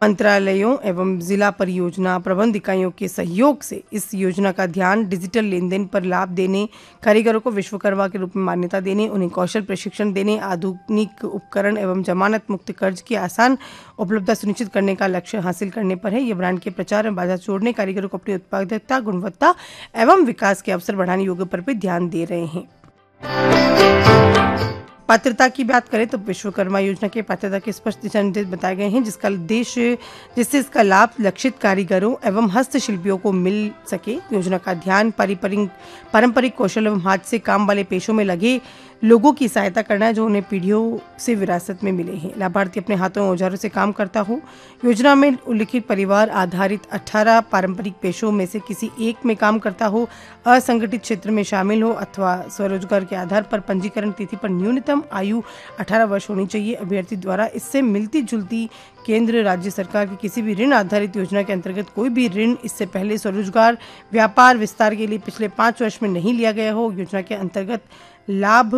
मंत्रालयों एवं जिला परियोजना प्रबंध इकाइयों के सहयोग से इस योजना का ध्यान डिजिटल लेन देन पर लाभ देने, कारीगरों को विश्वकर्मा के रूप में मान्यता देने, उन्हें कौशल प्रशिक्षण देने, आधुनिक उपकरण एवं जमानत मुक्त कर्ज की आसान उपलब्धता सुनिश्चित करने का लक्ष्य हासिल करने पर है। ये ब्रांड के प्रचार में बाधा छोड़ने, कारीगरों को अपनी उत्पादकता, गुणवत्ता एवं विकास के अवसर बढ़ाने योग्य पर भी ध्यान दे रहे हैं। पात्रता की बात करें तो विश्वकर्मा योजना के पात्रता के स्पष्ट दिशा निर्देश बताए गए हैं, जिससे इसका लाभ लक्षित कारीगरों एवं हस्तशिल्पियों को मिल सके। योजना का ध्यान पारंपरिक कौशल एवं हाथ से काम वाले पेशों में लगे लोगों की सहायता करना है, जो उन्हें पीढ़ियों से विरासत में मिले हैं। लाभार्थी अपने हाथों औजारों से काम करता हो। योजना में उल्लिखित परिवार आधारित 18 पारंपरिक पेशों में से किसी एक में काम करता हो, असंगठित क्षेत्र में शामिल हो अथवा स्वरोजगार के आधार पर पंजीकरण तिथि पर न्यूनतम आयु 18 वर्ष होनी चाहिए। अभ्यर्थी द्वारा इससे मिलती जुलती केंद्र राज्य सरकार की किसी भी ऋण आधारित योजना के अंतर्गत कोई भी ऋण इससे पहले स्वरोजगार व्यापार विस्तार के लिए पिछले 5 वर्ष में नहीं लिया गया हो। योजना के अंतर्गत लाभ